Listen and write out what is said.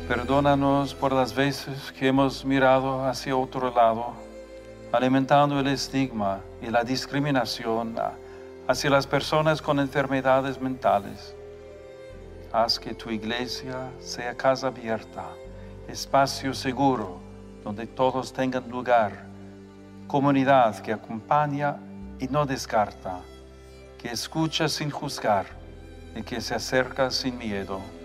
Perdónanos por las veces que hemos mirado hacia otro lado, alimentando el estigma y la discriminación hacia las personas con enfermedades mentales. Haz que tu iglesia sea casa abierta, espacio seguro donde todos tengan lugar, comunidad que acompaña y no descarta, que escucha sin juzgar y que se acerca sin miedo.